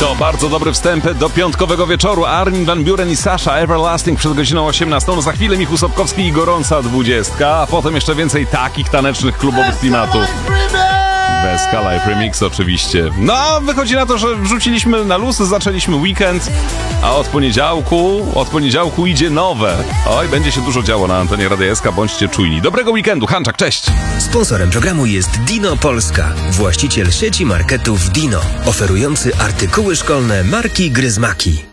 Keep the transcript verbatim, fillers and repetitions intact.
To bardzo dobry wstęp do piątkowego wieczoru. Armin van Buuren i Sasha Everlasting przed godziną osiemnastą. Za chwilę Michał Sobkowski i gorąca dwudziestka, a potem jeszcze więcej takich tanecznych klubowych klimatów. Weska Live Remix oczywiście. No, wychodzi na to, że wrzuciliśmy na luz, zaczęliśmy weekend, a od poniedziałku, od poniedziałku idzie nowe. Oj, będzie się dużo działo na antenie Radia S K, bądźcie czujni. Dobrego weekendu, Hanczak, cześć! Sponsorem programu jest Dino Polska, właściciel sieci marketów Dino, oferujący artykuły szkolne marki Gryzmaki.